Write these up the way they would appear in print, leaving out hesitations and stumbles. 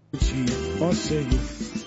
Ó Senhor.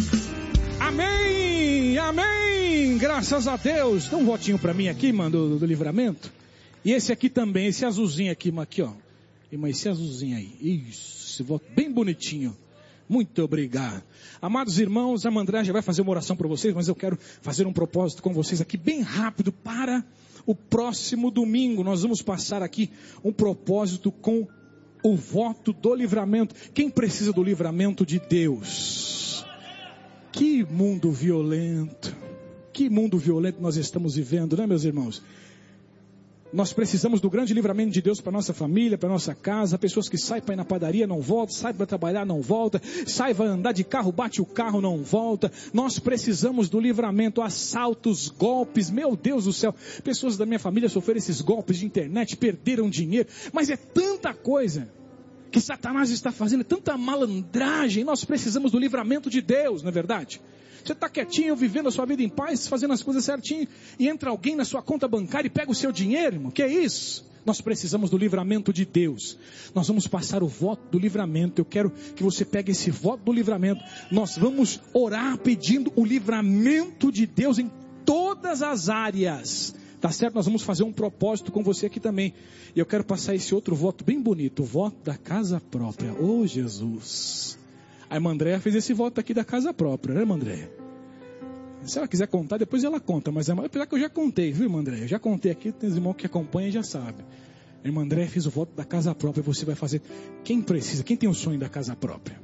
Amém, amém, graças a Deus. Dá um votinho pra mim aqui, mano, do livramento. E esse aqui também, esse azulzinho aqui, ó. Irmã, esse azulzinho aí. Isso, esse voto bem bonitinho. Muito obrigado. Amados irmãos, a Mandré já vai fazer uma oração para vocês, mas eu quero fazer um propósito com vocês aqui bem rápido para o próximo domingo. Nós vamos passar aqui um propósito com o voto do livramento. Quem precisa do livramento de Deus? Que mundo violento. Que mundo violento nós estamos vivendo, né, meus irmãos? Nós precisamos do grande livramento de Deus para nossa família, para nossa casa. Pessoas que saem para ir na padaria, não voltam. Saem para trabalhar, não voltam. Saem para andar de carro, bate o carro, não volta. Nós precisamos do livramento. Assaltos, golpes, meu Deus do céu. Pessoas da minha família sofreram esses golpes de internet, perderam dinheiro. Mas é tanta coisa que Satanás está fazendo, tanta malandragem. Nós precisamos do livramento de Deus, não é verdade? Você está quietinho, vivendo a sua vida em paz, fazendo as coisas certinho, e entra alguém na sua conta bancária e pega o seu dinheiro, irmão. Que é isso? Nós precisamos do livramento de Deus. Nós vamos passar o voto do livramento. Eu quero que você pegue esse voto do livramento. Nós vamos orar pedindo o livramento de Deus em todas as áreas. Tá certo? Nós vamos fazer um propósito com você aqui também. E eu quero passar esse outro voto bem bonito, o voto da casa própria. Oh, Jesus! A irmã Andréia fez esse voto aqui da casa própria, né, irmã Andréia? Se ela quiser contar, depois ela conta. Mas apesar que eu já contei, viu, irmã Andréia? Eu já contei aqui, tem os irmãos que acompanham e já sabem. A irmã Andréia fez o voto da casa própria. Você vai fazer. Quem precisa? Quem tem o sonho da casa própria?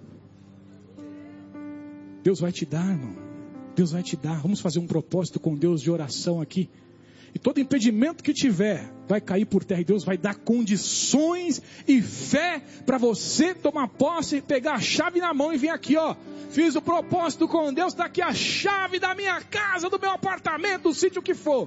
Deus vai te dar, irmão. Deus vai te dar. Vamos fazer um propósito com Deus de oração aqui. E todo impedimento que tiver vai cair por terra. E Deus vai dar condições e fé para você tomar posse, pegar a chave na mão e vir aqui, ó. Fiz o propósito com Deus, está aqui a chave da minha casa, do meu apartamento, do sítio que for.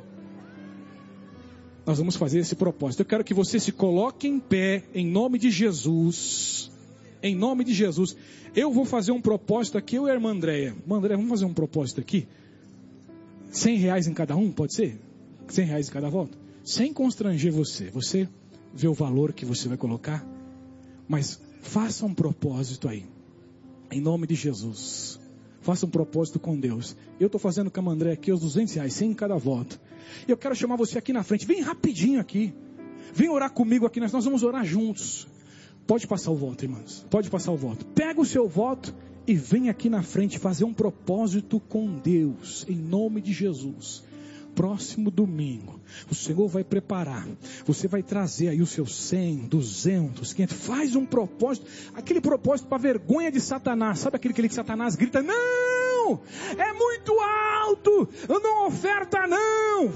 Nós vamos fazer esse propósito. Eu quero que você se coloque em pé, em nome de Jesus. Em nome de Jesus. Eu vou fazer um propósito aqui, eu e a irmã Andréia. Irmã Andréia, vamos fazer um propósito aqui? R$100 em cada um, pode ser? R$100 em cada volta? Sem constranger você. Você vê o valor que você vai colocar. Mas faça um propósito aí. Em nome de Jesus. Faça um propósito com Deus. Eu estou fazendo com a André aqui os R$200, 100 em cada voto. E eu quero chamar você aqui na frente. Vem rapidinho aqui. Vem orar comigo aqui. Nós vamos orar juntos. Pode passar o voto, irmãos. Pode passar o voto. Pega o seu voto e vem aqui na frente fazer um propósito com Deus. Em nome de Jesus. Próximo domingo, o Senhor vai preparar, você vai trazer aí os seus 100, 200, 500, faz um propósito, aquele propósito para vergonha de Satanás, sabe aquele que Satanás grita, não, é muito alto, não oferta não.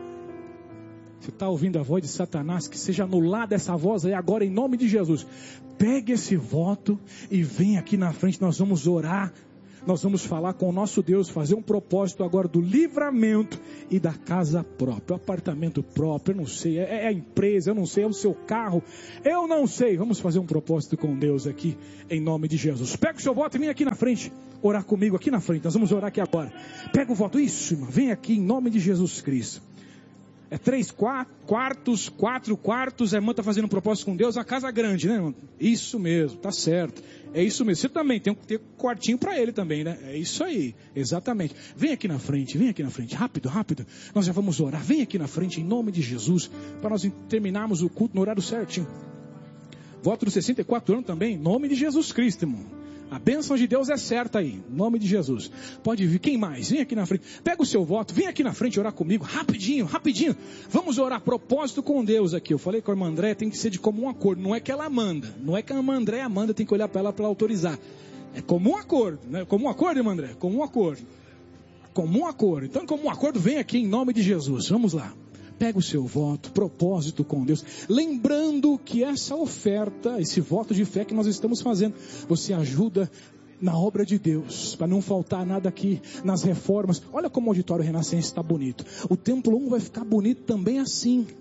Você está ouvindo a voz de Satanás, que seja anulada essa voz aí agora em nome de Jesus. Pegue esse voto e vem aqui na frente, nós vamos orar. Nós vamos falar com o nosso Deus, fazer um propósito agora do livramento e da casa própria, o apartamento próprio, eu não sei, é a empresa, eu não sei, é o seu carro, eu não sei. Vamos fazer um propósito com Deus aqui, em nome de Jesus. Pega o seu voto e vem aqui na frente, orar comigo aqui na frente, nós vamos orar aqui agora. Pega o voto, isso, irmão, vem aqui em nome de Jesus Cristo. É 3 quartos, 4 quartos, a irmã está fazendo um propósito com Deus, a casa grande, né, irmão? Isso mesmo, tá certo. É isso mesmo, você também tem que ter um quartinho para ele também, né? É isso aí, exatamente. Vem aqui na frente, rápido, rápido. Nós já vamos orar, vem aqui na frente, em nome de Jesus, para nós terminarmos o culto no horário certinho. Voto dos 64 anos também, em nome de Jesus Cristo, irmão. A bênção de Deus é certa aí, em nome de Jesus. Pode vir, quem mais? Vem aqui na frente, pega o seu voto, vem aqui na frente orar comigo, rapidinho, rapidinho. Vamos orar, propósito com Deus aqui. Eu falei com a irmã Andréia, tem que ser de comum acordo, não é que ela manda, não é que a irmã Andréia manda, tem que olhar para ela para autorizar. É comum acordo, né? Comum acordo, irmã Andréia? Comum acordo. Comum acordo. Então, comum acordo, vem aqui em nome de Jesus. Vamos lá. Pega o seu voto, propósito com Deus. Lembrando que essa oferta, esse voto de fé que nós estamos fazendo, você ajuda na obra de Deus, para não faltar nada aqui nas reformas. Olha como o auditório Renascença está bonito. O Templo 1 vai ficar bonito também assim.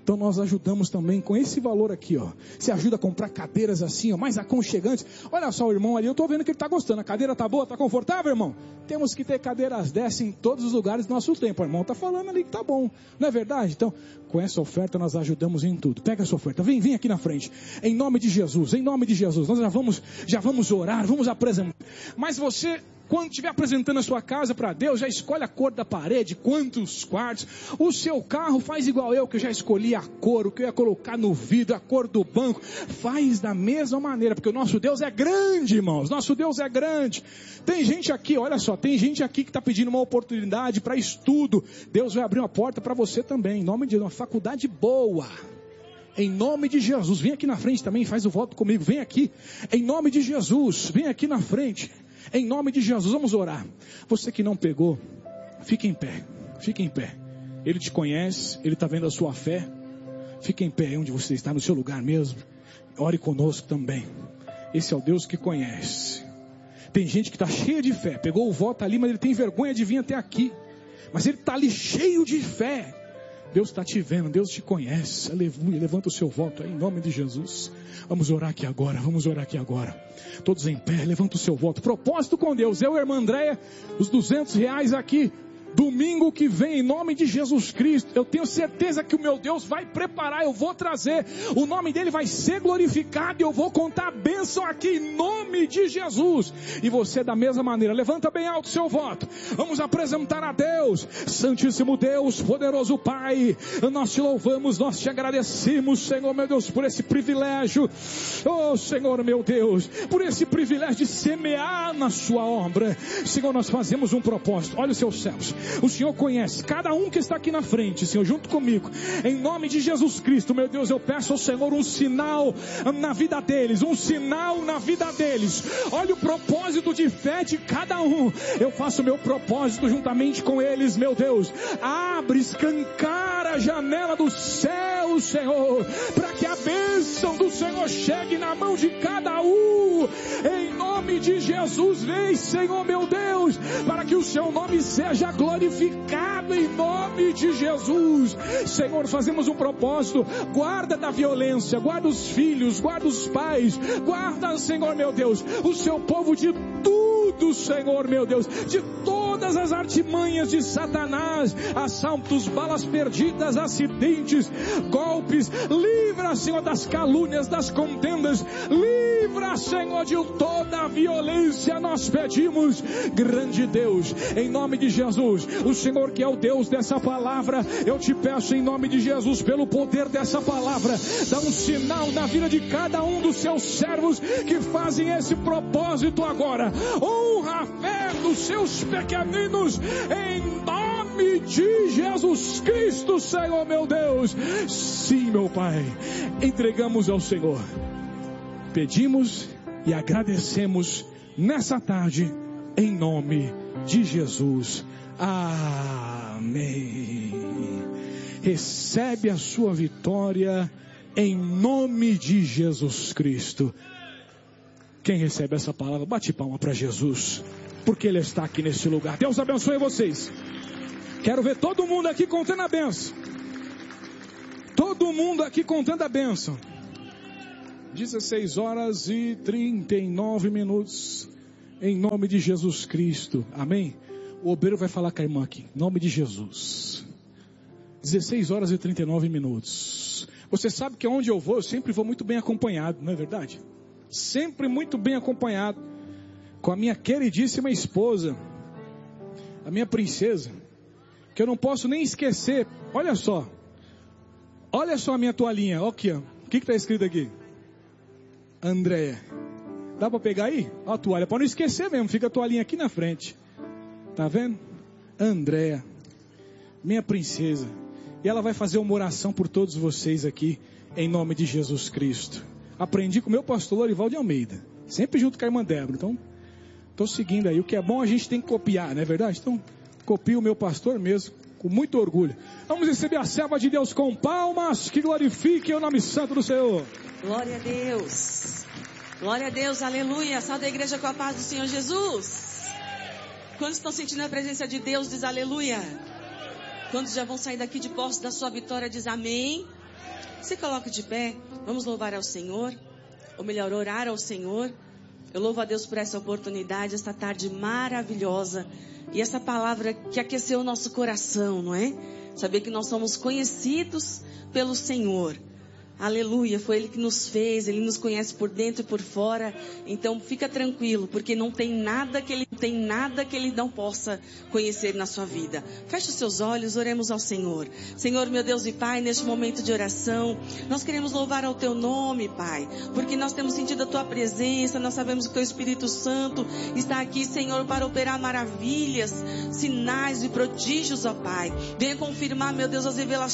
Então nós ajudamos também com esse valor aqui, ó. Você ajuda a comprar cadeiras assim, ó, mais aconchegantes. Olha só o irmão ali, eu estou vendo que ele está gostando. A cadeira está boa, está confortável, irmão? Temos que ter cadeiras dessas em todos os lugares do nosso tempo. O irmão está falando ali que está bom, não é verdade? Então, com essa oferta nós ajudamos em tudo. Pega essa oferta, vem aqui na frente. Em nome de Jesus, nós já vamos orar, vamos apresentar. Mas você, quando estiver apresentando a sua casa para Deus, já escolhe a cor da parede, quantos quartos. O seu carro faz igual eu, que eu já escolhi a cor, o que eu ia colocar no vidro, a cor do banco. Faz da mesma maneira, porque o nosso Deus é grande, irmãos. Nosso Deus é grande. Tem gente aqui, olha só, tem gente aqui que está pedindo uma oportunidade para estudo. Deus vai abrir uma porta para você também, em nome de uma faculdade boa. Em nome de Jesus, vem aqui na frente também, faz o voto comigo, vem aqui. Em nome de Jesus, vem aqui na frente. Em nome de Jesus, vamos orar. Você que não pegou, fique em pé. Fique em pé. Ele te conhece, Ele está vendo a sua fé. Fique em pé onde você está, no seu lugar mesmo. Ore conosco também. Esse é o Deus que conhece. Tem gente que está cheia de fé. Pegou o voto ali, mas ele tem vergonha de vir até aqui. Mas ele está ali cheio de fé. Deus está te vendo, Deus te conhece. Aleluia, levanta o seu voto aí, em nome de Jesus. Vamos orar aqui agora, Todos em pé, levanta o seu voto. Propósito com Deus, eu e a irmã Andréia, os R$200 aqui. Domingo que vem, em nome de Jesus Cristo, eu tenho certeza que o meu Deus vai preparar, eu vou trazer, o nome dele vai ser glorificado, e eu vou contar a bênção aqui em nome de Jesus. E você da mesma maneira, levanta bem alto o seu voto. Vamos apresentar a Deus. Santíssimo Deus, poderoso Pai, nós te louvamos, nós te agradecemos, Senhor meu Deus, por esse privilégio. Oh Senhor meu Deus, por esse privilégio de semear na sua obra. Senhor, nós fazemos um propósito. Olha os seus céus. O Senhor conhece cada um que está aqui na frente, Senhor, junto comigo. Em nome de Jesus Cristo, meu Deus, eu peço ao Senhor um sinal na vida deles. Um sinal na vida deles. Olha o propósito de fé de cada um. Eu faço o meu propósito juntamente com eles, meu Deus. Abre, escancara a janela do céu, Senhor, para que a bênção do Senhor chegue na mão de cada um. Em nome de Jesus, vem, Senhor, meu Deus, para que o seu nome seja glorificado em nome de Jesus. Senhor, fazemos um propósito. Guarda da violência, guarda os filhos, guarda os pais, guarda, Senhor meu Deus, o seu povo de tudo, Senhor meu Deus, de todas as artimanhas de Satanás, assaltos, balas perdidas, acidentes, golpes. Livra, Senhor, das calúnias, das contendas. Livra, Senhor, de toda a violência. Nós pedimos, grande Deus, em nome de Jesus, o Senhor que é o Deus dessa palavra, eu te peço em nome de Jesus, pelo poder dessa palavra, dá um sinal na vida de cada um dos seus servos que fazem esse propósito agora. Honra a fé dos seus pequeninos, em nome de Jesus Cristo, Senhor meu Deus. Sim, meu Pai, entregamos ao Senhor, pedimos e agradecemos nessa tarde, em nome de Jesus. Amém. Recebe a sua vitória em nome de Jesus Cristo. Quem recebe essa palavra, bate palma para Jesus, porque Ele está aqui nesse lugar. Deus abençoe vocês. Quero ver todo mundo aqui contando a bênção. Todo mundo aqui contando a bênção. 16h39, em nome de Jesus Cristo. Amém. O obreiro vai falar com a irmã aqui, em nome de Jesus. 16h39. Você sabe que onde eu vou, eu sempre vou muito bem acompanhado, não é verdade? Sempre muito bem acompanhado, com a minha queridíssima esposa, a minha princesa, que eu não posso nem esquecer. Olha só a minha toalhinha, olha aqui, ó. O que está escrito aqui? Andréia. Dá para pegar aí? Olha a toalha, para não esquecer mesmo, fica a toalhinha aqui na frente. Tá vendo? Andréia, minha princesa. E ela vai fazer uma oração por todos vocês aqui, em nome de Jesus Cristo. Aprendi com o meu pastor Lorival de Almeida, sempre junto com a irmã Débora. Então, estou seguindo aí. O que é bom a gente tem que copiar, não é verdade? Então, copio o meu pastor mesmo, com muito orgulho. Vamos receber a serva de Deus com palmas, que glorifique o nome santo do Senhor. Glória a Deus. Glória a Deus, aleluia. Salve a igreja com a paz do Senhor Jesus. Quantos estão sentindo a presença de Deus, diz aleluia. Quantos já vão sair daqui de posse da sua vitória, diz amém. Se coloque de pé, vamos louvar ao Senhor, ou melhor, orar ao Senhor. Eu louvo a Deus por essa oportunidade, esta tarde maravilhosa, e essa palavra que aqueceu o nosso coração, não é? Saber que nós somos conhecidos pelo Senhor. Aleluia, foi Ele que nos fez, Ele nos conhece por dentro e por fora. Então fica tranquilo, porque não tem nada que Ele não possa conhecer na sua vida. Feche os seus olhos, oremos ao Senhor. Senhor, meu Deus e Pai, neste momento de oração, nós queremos louvar ao Teu nome, Pai, porque nós temos sentido a Tua presença, nós sabemos que o Teu Espírito Santo está aqui, Senhor, para operar maravilhas, sinais e prodígios, ó Pai. Venha confirmar, meu Deus, as revelações